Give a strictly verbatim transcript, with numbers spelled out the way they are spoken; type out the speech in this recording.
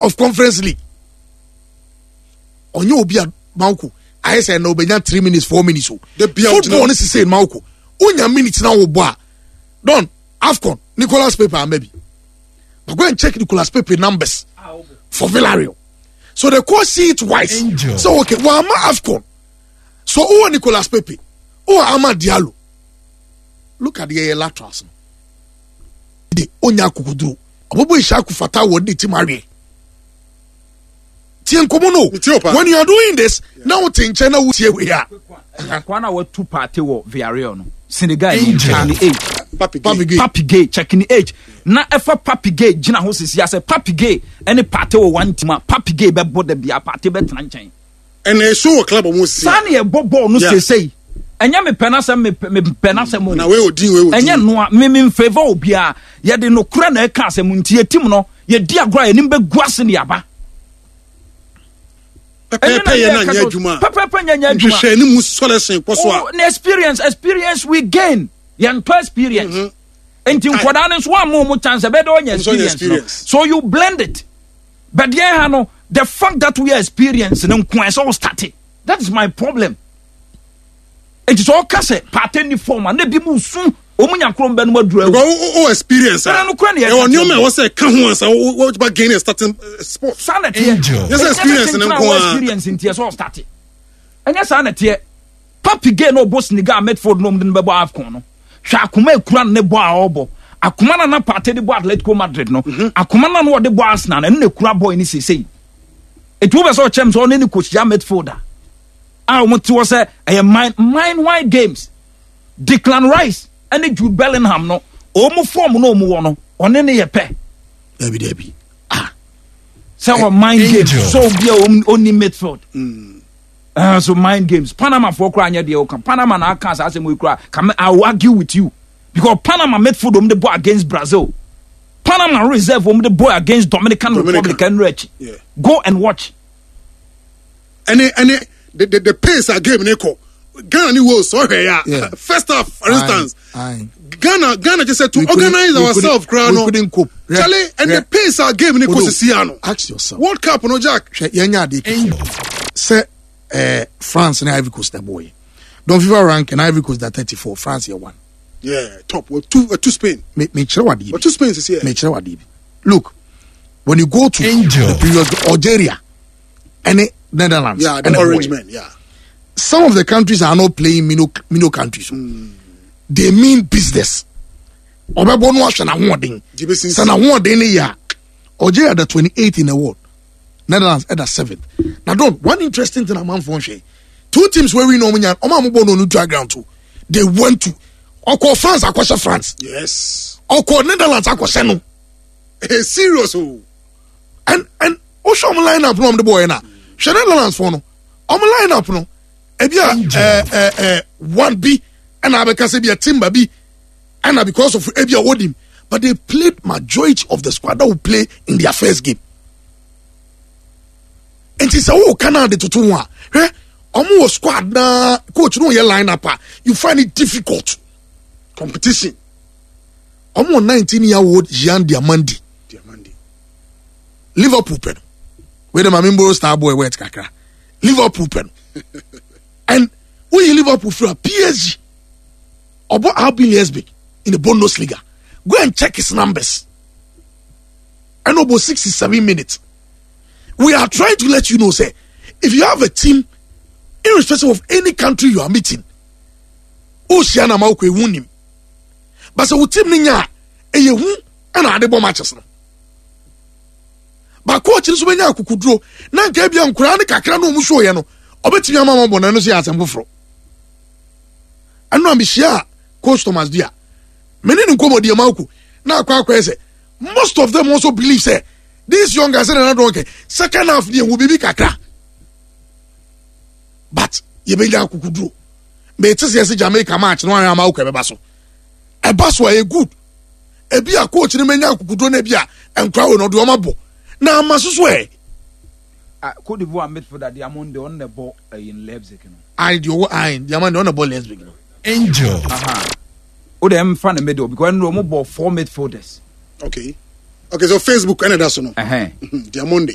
of Conference League. Onye obi a Mauko. I say no benya three minutes, four minutes. So the football is saying Mauko. Unya minutes now boa. Don AFCON Nicolas Pepe maybe. But go and check Nicolas Pepe numbers for Villarreal. So the coach see it wise. Angel. So okay, well I'm AFCON. So who Nicolas Pepe? Who Ama Diallo? Look at the laterals. The Onya Kukudru. Abobo Ishaku Fata wodi timari. Tien komono. When you are doing this, yeah. Now in China we see we are. Kwana wa two party wo Villarreal no. Senegal checking the age. Papi Gay. Papi Gay checking the age. Na efa Papi Gay gina ho sisi ase Papi Gay any party wo one team Papi Gay be bo de bia party be tena nchen. And a show club almost. Sani e bobo no say say. Enya me penasem me me penasem mo. Na we odi we odi. Enya no me me favor obi a ye de no kura na e ka asem ntie tim no ye di agora ye nim be guase ne aba. Pepe ye na nya adwuma. Pepe nya nya adwuma. Hwehwe ni mu solution poso a. The experience experience we gain. Yan to experience. Enti nkoda ne so am mo chance be do nya experience. So you blend it. But yeah no the fact that we are experiencing nko so start. That is my problem. It is all kase pattern ni form na bi mu sun omunya krom be no madura o experience ah e won you me wo say ka ho ansa wo ba gain a starting sport sanity yes experience na nko experience ntia so start anya sanity Papi Gay no boss ni ga Medford no mden be bo AFCON no hwa akoma ekura ne bo a obo akoma na na party de bo Atletico Madrid no akoma na no wo de bo Arsenal na ne ekura boy ni sesei etu be so chem so ne ni coach ya Medford ah want to say a mind mind wide games Declan Rice and Jude Bellingham no omu form no omu wono one ne ye pe debi debi ah so uh, mind games so be only midfield mm. uh, so mind games Panama for kra anya de o kan Panama na aka say mo kra come I will argue with you because Panama midfield um the boy against Brazil Panama reserve um the boy against Dominican, Dominican. Republic and yeah. Go and watch any any The, the, the pace of game Neko Ghana ni was so here yeah. First half for instance aye, aye. Ghana Ghana just said to we organize ourselves crowd we couldn't cope Charlie and Re- the pace of game Neko Sisiano ask yourself World Cup no Jack yenya de say eh France and Ivory Coast the boy don't FIFA rank and Ivory Coast that thirty-four France here one yeah top well, two uh, two Spain me me chere wadi but two Spain is here me chere wadi look when you go to Angel. The period Algeria and it, Netherlands. Yeah, the orange men, yeah. Some of the countries are not playing minnow, minnow countries. Mm. They mean business. Obebono ashana hoden. Sana hoden ya. Algeria the twenty-eighth in the world. Netherlands at the seventh. Now don't one interesting thing among Fonche. Two teams where we know me and Oma Mubono neutral ground too. They went to Oko France akwasha France. Yes. Oko Netherlands akwasha no. Eh serious oh. And and Osho line up no the boy na. Netherlands for no. On line up no. Ebia eh eh eh one B and I because be a Timber B and because of Ebia Wodim. But they played majority of the squad that will play in their first game. And it's a oh Canada to two one. Eh? Omo squad na coach no your line up. You find it difficult. Competition. Omo nineteen year old Jean Diamandi. Diamandi. Liverpool pen. Where the Mamimbo star boy went kakra. Liverpool pen. And we Liverpool for a P S G. Obo Albion Lesbic in the Bundesliga. Go and check his numbers. And about sixty-seven minutes. We are trying to let you know, say, if you have a team, irrespective of any country you are meeting, Oceana Mauke won him. But so team ninya, a ye won and I debo matches. But coach is when you could draw. Nan Gabian Kurani Kakrano Mushoyano, Obeti Yamama Bonano Sias and Buffro. And no Mishia, Coach Thomas Dia. Many Nkomo Diamauku. Now, Kwakwe most of them also believe, say, this young guy said, okay, second half the will be Kakra. But you be there could do. May it say Jamaica match, no one am out of a basso. A basso a good. A beer coach in the mania could do Nebia and crowd or do Amabo. Now, must swear. Could you admit for that the amount the on the ball in Leipzig? I do, I, the amount on the ball Leipzig. Angel. Aha. Oh, them fan the middle because no more ball four midfielders. Okay. Okay, so Facebook and that's no. Uh-huh. Diamonde.